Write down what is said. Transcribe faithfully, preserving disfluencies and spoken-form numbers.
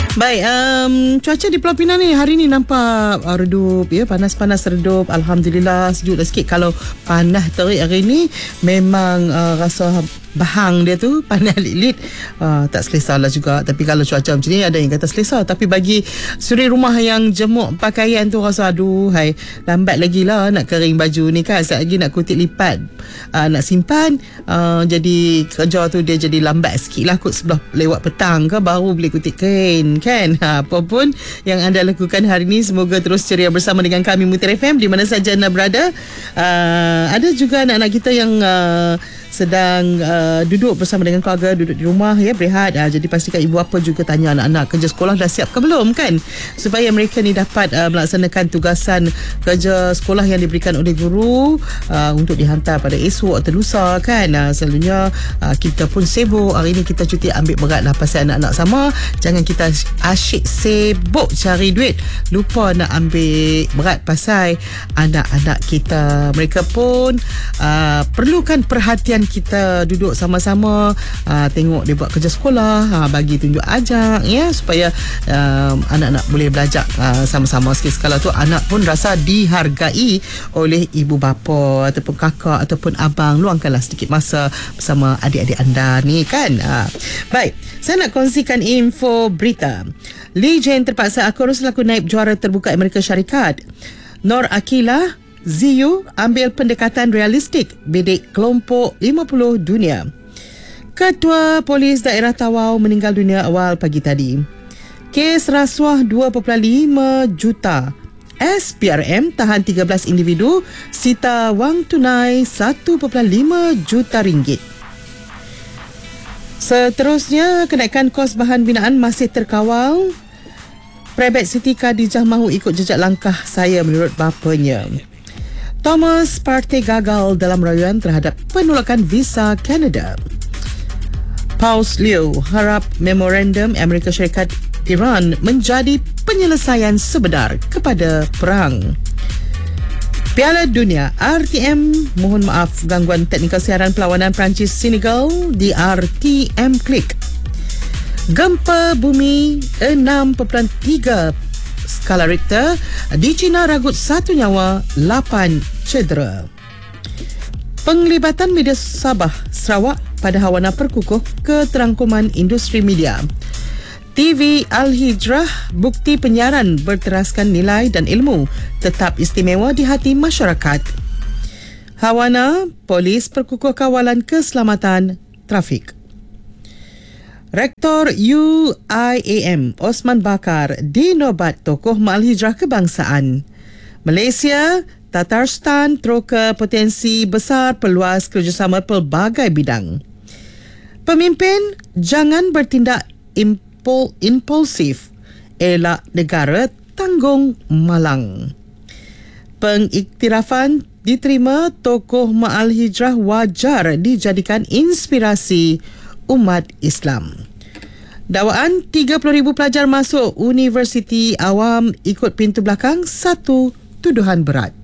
Baik, um, cuaca di Pulau Pinang ni hari ni nampak uh, redup ya, panas-panas redup. Alhamdulillah sejuk dah sikit. Kalau panas terik hari ni memang uh, rasa bahang dia tu panas lit-lit, uh, tak selesa lah juga. Tapi kalau cuaca macam ni ada yang kata selesa. Tapi bagi suri rumah yang jemuk pakaian tu rasa aduh hai, lambat lagi lah nak kering baju ni kan. Sekejap lagi nak kutip lipat, uh, nak simpan, uh, jadi kerja tu dia jadi lambat sikit lah. Kot sebelah lewat petang ke baru boleh kutip kain kan. Ha, apa pun yang anda lakukan hari ni, semoga terus ceria bersama dengan kami Mutir F M di mana saja anda berada. Uh, ada juga anak-anak kita yang uh, sedang uh, duduk bersama dengan keluarga, duduk di rumah ya, berehat. Uh, jadi pastikan ibu bapa juga tanya anak-anak kerja sekolah dah siap ke belum kan, supaya mereka ni dapat uh, melaksanakan tugasan kerja sekolah yang diberikan oleh guru uh, untuk dihantar pada esok atau lusa kan. Uh, selalunya uh, kita pun sibuk. Hari ni kita cuti ambil berat lah pasal anak-anak sama. Jangan kita asyik sibuk cari duit, lupa nak ambil berat pasal anak-anak kita. Mereka pun uh, perlukan perhatian kita. Duduk sama-sama, uh, tengok dia buat kerja sekolah, uh, bagi tunjuk ajak ya, supaya uh, anak-anak boleh belajar uh, sama-sama. Sikit sekala tu anak pun rasa dihargai oleh ibu bapa ataupun kakak ataupun abang. Luangkanlah sedikit masa bersama adik-adik anda ni kan. uh. Baik, saya nak kongsikan info berita. Lee Jane terpaksa akur selaku naib juara terbuka Amerika Syarikat. Nor Akilah Z U ambil pendekatan realistik bidik kelompok lima puluh dunia. Ketua Polis Daerah Tawau meninggal dunia awal pagi tadi. Kes rasuah dua perpuluhan lima juta. S P R M tahan tiga belas individu, sita wang tunai satu perpuluhan lima juta ringgit. Seterusnya, kenaikan kos bahan binaan masih terkawal. Private City Khadijah mahu ikut jejak langkah saya menurut bapanya. Thomas Partey gagal dalam rayuan terhadap penolakan visa Kanada. Paus Leo harap memorandum Amerika Syarikat Iran menjadi penyelesaian sebenar kepada perang. Piala Dunia, R T M mohon maaf gangguan teknikal siaran perlawanan Perancis Senegal di R T M Klik. Gempa bumi enam perpuluhan tiga skala Richter di China ragut satu nyawa, lapan cedera. Penglibatan media Sabah, Sarawak pada hawana perkukuh keterangkuman industri media. T V Al-Hijrah, bukti penyiaran berteraskan nilai dan ilmu tetap istimewa di hati masyarakat. Hawana, polis perkukuh kawalan keselamatan trafik. Rektor U I A M Osman Bakar dinobat tokoh Al-Hijrah kebangsaan. Malaysia, Tatarstan teroka potensi besar peluas kerjasama pelbagai bidang. Pemimpin jangan bertindak impul, impulsif, elak negara tanggung malang. Pengiktirafan diterima tokoh Al-Hijrah wajar dijadikan inspirasi umat Islam. Dakwaan tiga puluh ribu pelajar masuk Universiti Awam ikut pintu belakang, satu tuduhan berat.